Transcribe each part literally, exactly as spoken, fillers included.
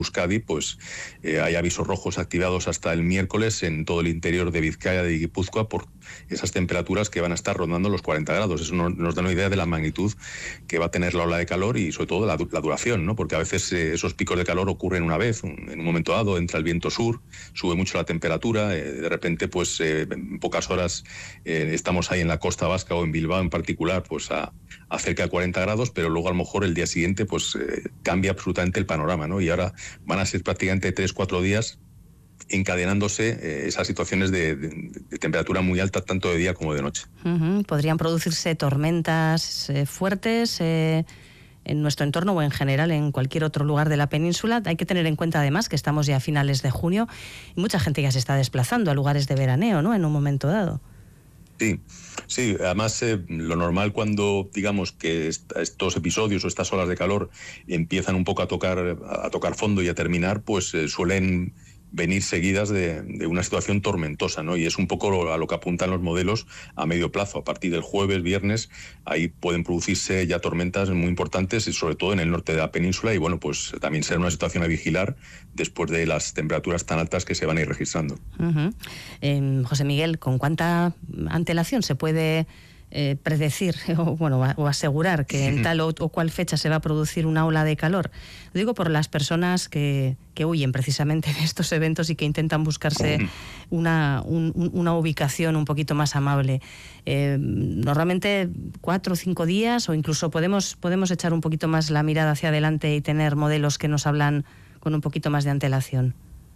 Euskadi, pues eh, hay avisos rojos activados hasta el miércoles en todo el interior de Vizcaya y Guipúzcoa por esas temperaturas que van a estar rondando los cuarenta grados. Eso nos, nos da una idea de la magnitud que va a tener la ola de calor y sobre todo la, la duración, ¿no? Porque a veces eh, esos picos de calor ocurren una vez, un, en un momento dado entra el viento sur, sube mucho la temperatura, eh, de repente pues eh, en pocas horas eh, estamos ahí en la costa vasca o en Bilbao en particular pues a, a cerca de cuarenta grados, pero luego a lo mejor el día siguiente pues eh, cambia absolutamente el panorama, ¿no? Y ahora van a ser prácticamente tres, cuatro días encadenándose eh, esas situaciones de, de, de temperatura muy alta, tanto de día como de noche. Uh-huh. ¿Podrían producirse tormentas eh, fuertes eh, en nuestro entorno o en general en cualquier otro lugar de la península? Hay que tener en cuenta además que estamos ya a finales de junio y mucha gente ya se está desplazando a lugares de veraneo, ¿no?, en un momento dado. Sí, sí, además eh, lo normal cuando digamos que est- estos episodios o estas olas de calor empiezan un poco a tocar a tocar fondo y a terminar, pues eh, suelen venir seguidas de, de una situación tormentosa, ¿no? Y es un poco lo, a lo que apuntan los modelos a medio plazo. A partir del jueves, viernes, ahí pueden producirse ya tormentas muy importantes, y sobre todo en el norte de la península, y bueno, pues también será una situación a vigilar después de las temperaturas tan altas que se van a ir registrando. Uh-huh. Eh, José Miguel, ¿con cuánta antelación se puede eh, predecir o, bueno, o asegurar que en tal o, o cual fecha se va a producir una ola de calor? Lo digo por las personas que, que huyen precisamente de estos eventos y que intentan buscarse una, un, una ubicación un poquito más amable. Eh, normalmente cuatro o cinco días, o incluso podemos, podemos echar un poquito más la mirada hacia adelante y tener modelos que nos hablan con un poquito más de antelación.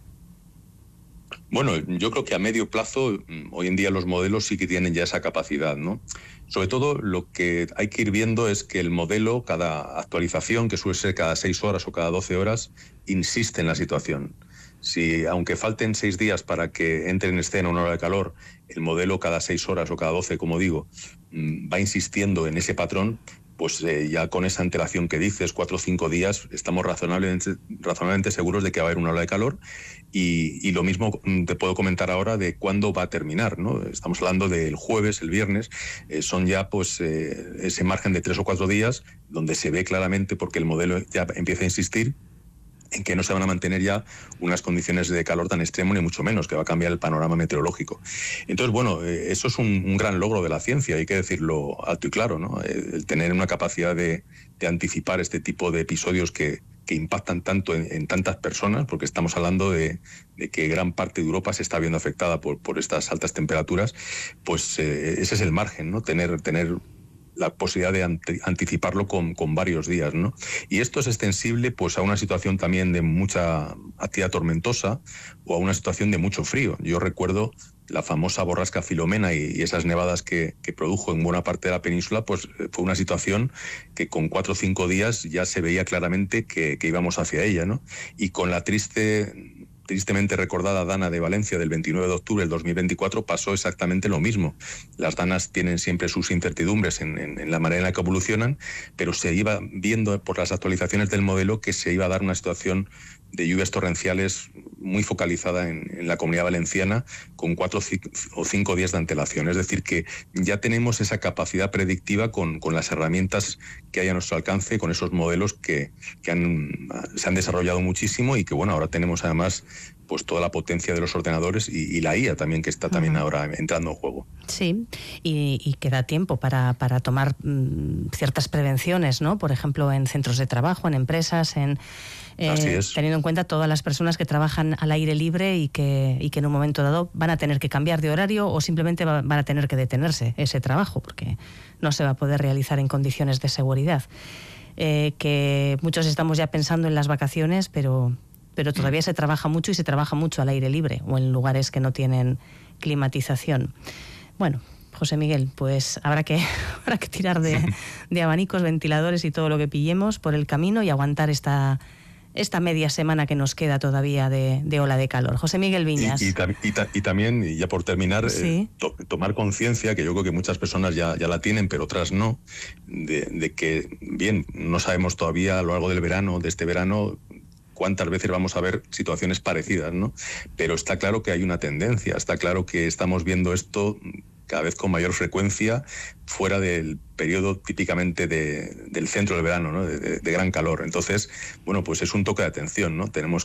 Bueno, yo creo que a medio plazo, hoy en día los modelos sí que tienen ya esa capacidad, ¿no? Sobre todo lo que hay que ir viendo es que el modelo, cada actualización, que suele ser cada seis horas o cada doce horas, insiste en la situación. Si, aunque falten seis días para que entre en escena una ola de calor, el modelo cada seis horas o cada doce, como digo, va insistiendo en ese patrón, pues eh, ya con esa antelación que dices, cuatro o cinco días, estamos razonablemente, razonablemente seguros de que va a haber una ola de calor. Y, y lo mismo te puedo comentar ahora de cuándo va a terminar, ¿no? Estamos hablando del jueves, el viernes, eh, son ya pues eh, ese margen de tres o cuatro días donde se ve claramente, porque el modelo ya empieza a insistir en que no se van a mantener ya unas condiciones de calor tan extremo, ni mucho menos, que va a cambiar el panorama meteorológico. Entonces, bueno, eh, eso es un, un gran logro de la ciencia, hay que decirlo alto y claro, ¿no? El, el tener una capacidad de, de anticipar este tipo de episodios que, que impactan tanto en, en tantas personas, porque estamos hablando de, de que gran parte de Europa se está viendo afectada por, por estas altas temperaturas, pues eh, ese es el margen, ¿no? Tener, tener la posibilidad de ante, anticiparlo con, con varios días, ¿no? Y esto es extensible pues a una situación también de mucha actividad tormentosa o a una situación de mucho frío. Yo recuerdo la famosa borrasca Filomena y, y esas nevadas que, que produjo en buena parte de la península, pues fue una situación que con cuatro o cinco días ya se veía claramente que, que íbamos hacia ella, ¿no? Y con la triste... tristemente recordada Dana de Valencia del veintinueve de octubre del dos mil veinticuatro pasó exactamente lo mismo. Las danas tienen siempre sus incertidumbres en, en, en la manera en la que evolucionan, pero se iba viendo por las actualizaciones del modelo que se iba a dar una situación de lluvias torrenciales muy focalizada en, en la Comunidad Valenciana con cuatro o cinco días de antelación. Es decir, que ya tenemos esa capacidad predictiva con, con las herramientas que hay a nuestro alcance, con esos modelos que, que han, se han desarrollado muchísimo y que, bueno, ahora tenemos además pues toda la potencia de los ordenadores y, y la I A también, que está también uh-huh. ahora entrando en juego. Sí, y, y que da tiempo para, para tomar mmm, ciertas prevenciones, ¿no? Por ejemplo, en centros de trabajo, en empresas, en eh, teniendo en cuenta todas las personas que trabajan al aire libre y que, y que en un momento dado van a tener que cambiar de horario o simplemente va, van a tener que detenerse ese trabajo porque no se va a poder realizar en condiciones de seguridad. Eh, que muchos estamos ya pensando en las vacaciones, pero... pero todavía se trabaja mucho y se trabaja mucho al aire libre o en lugares que no tienen climatización. Bueno, José Miguel, pues habrá que, habrá que tirar de, de abanicos, ventiladores y todo lo que pillemos por el camino y aguantar esta, esta media semana que nos queda todavía de, de ola de calor. José Miguel Viñas. Y, y, y, y también, y ya por terminar, ¿sí? eh, to, tomar conciencia, que yo creo que muchas personas ya, ya la tienen, pero otras no, de, de que, bien, no sabemos todavía a lo largo del verano, de este verano, cuántas veces vamos a ver situaciones parecidas, ¿no? Pero está claro que hay una tendencia, está claro que estamos viendo esto cada vez con mayor frecuencia fuera del periodo típicamente de, del centro del verano, ¿no? de, de, de gran calor. Entonces, bueno, pues es un toque de atención, ¿no? Tenemos